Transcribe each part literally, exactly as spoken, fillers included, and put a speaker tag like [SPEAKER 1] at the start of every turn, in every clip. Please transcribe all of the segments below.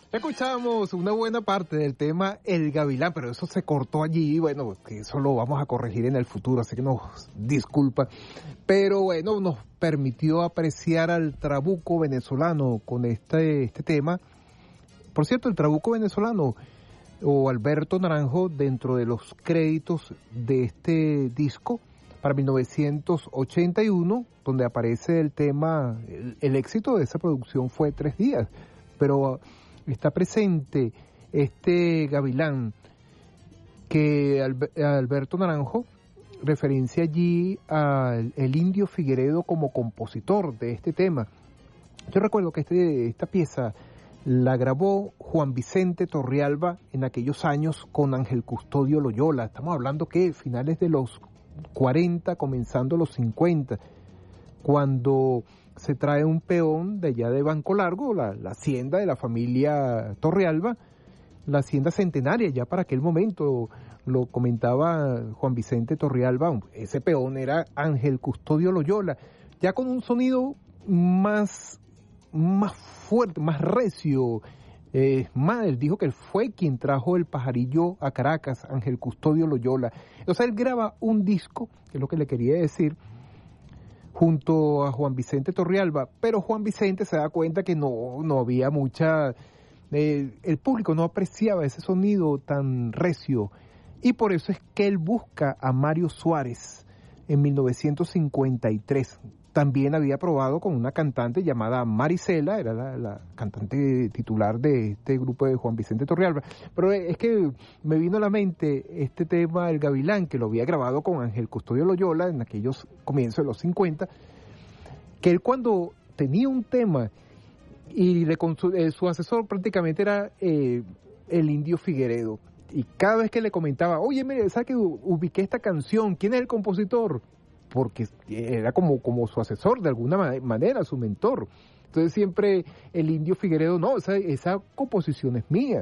[SPEAKER 1] Escuchamos una buena parte del tema El Gavilán, pero eso se cortó allí, y bueno, que eso lo vamos a corregir en el futuro, así que nos disculpa. Pero bueno, nos permitió apreciar al trabuco venezolano con este, este tema. Por cierto, el trabuco venezolano, o Alberto Naranjo, dentro de los créditos de este disco, para mil novecientos ochenta y uno, donde aparece el tema, el, el éxito de esa producción fue Tres Días, pero está presente este Gavilán que Alberto Naranjo referencia allí al el Indio Figueredo como compositor de este tema. Yo recuerdo que este, esta pieza la grabó Juan Vicente Torrealba en aquellos años con Ángel Custodio Loyola. Estamos hablando que finales de los cuarenta, comenzando los cincuenta, cuando se trae un peón de allá de Banco Largo, la, la hacienda de la familia Torrealba, la hacienda centenaria ya para aquel momento, lo comentaba Juan Vicente Torrealba, ese peón era Ángel Custodio Loyola, ya con un sonido más, más fuerte, más recio. Eh, más, él dijo que él fue quien trajo el pajarillo a Caracas, Ángel Custodio Loyola. O sea, él graba un disco, que es lo que le quería decir, junto a Juan Vicente Torrealba, pero Juan Vicente se da cuenta que no, no había mucha, eh, el público no apreciaba ese sonido tan recio, y por eso es que él busca a Mario Suárez en mil novecientos cincuenta y tres. También había probado con una cantante llamada Marisela, era la, la cantante titular de este grupo de Juan Vicente Torrealba, pero es que me vino a la mente este tema El Gavilán, que lo había grabado con Ángel Custodio Loyola en aquellos comienzos de los cincuenta, que él cuando tenía un tema y le consul- eh, su asesor prácticamente era eh, el Indio Figueredo, y cada vez que le comentaba, oye, mire, ¿sabes que ubiqué esta canción? ¿Quién es el compositor? Porque era como, como su asesor de alguna manera, su mentor. Entonces siempre el Indio Figueredo, no, esa, esa composición es mía.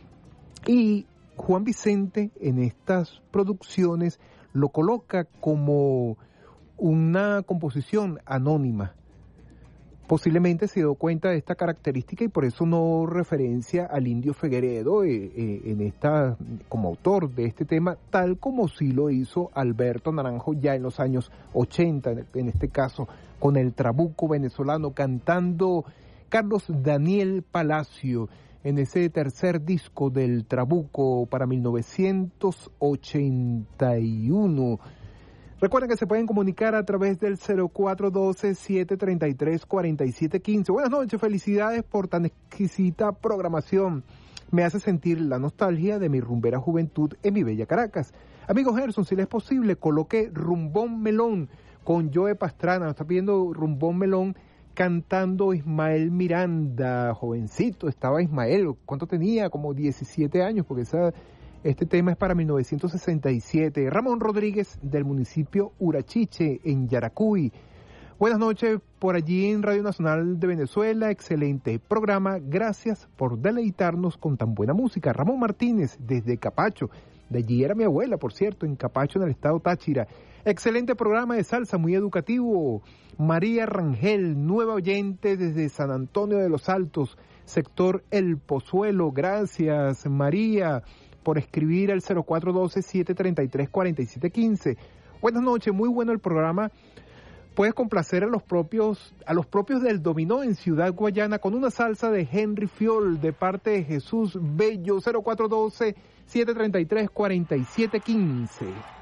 [SPEAKER 1] Y Juan Vicente en estas producciones lo coloca como una composición anónima. Posiblemente se dio cuenta de esta característica y por eso no referencia al Indio Figueredo eh, eh, en esta, como autor de este tema, tal como sí lo hizo Alberto Naranjo ya en los años ochenta, en este caso con el trabuco venezolano, cantando Carlos Daniel Palacio en ese tercer disco del trabuco para mil novecientos ochenta y uno. Recuerden que se pueden comunicar a través del cero cuatro uno dos, siete tres tres, cuatro siete uno cinco. Buenas noches, felicidades por tan exquisita programación. Me hace sentir la nostalgia de mi rumbera juventud en mi bella Caracas. Amigo Gerson, si le es posible, coloque Rumbón Melón con Joe Pastrana. Nos está pidiendo Rumbón Melón cantando Ismael Miranda. Jovencito estaba Ismael. ¿Cuánto tenía? Como diecisiete años, porque esa... Este tema es para mil novecientos sesenta y siete. Ramón Rodríguez, del municipio Urachiche, en Yaracuy. Buenas noches por allí en Radio Nacional de Venezuela. Excelente programa. Gracias por deleitarnos con tan buena música. Ramón Martínez, desde Capacho. De allí era mi abuela, por cierto, en Capacho, en el estado Táchira. Excelente programa de salsa, muy educativo. María Rangel, nueva oyente desde San Antonio de los Altos, sector El Pozuelo. Gracias, María, por escribir al cero cuatro uno dos, siete tres tres, cuatro siete uno cinco. Buenas noches, muy bueno el programa. Puedes complacer a los propios a los propios del dominó en Ciudad Guayana con una salsa de Henry Fiol de parte de Jesús Bello. Cero cuatro uno dos, siete tres tres, cuatro siete uno cinco.